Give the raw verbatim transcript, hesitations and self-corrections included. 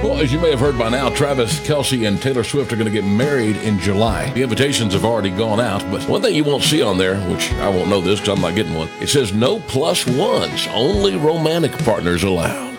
Well, as you may have heard by now, Travis Kelce and Taylor Swift are going to get married in July. The invitations have already gone out, but one thing you won't see on there, which I won't know this because I'm not getting one, it says no plus ones, only romantic partners allowed.